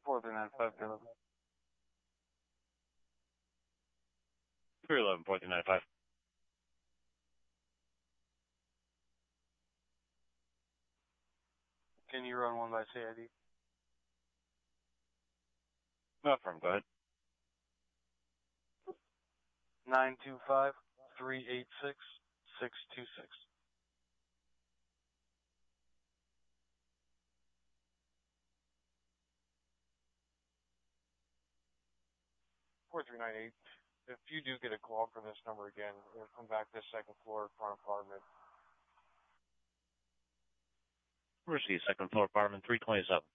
4395, Caleb. 311, 4395. Can you run one by CID? No problem, go ahead. 925-386-626. If you do get a call from this number again, it'll come back to the second floor front apartment. Where's the second floor apartment, 327?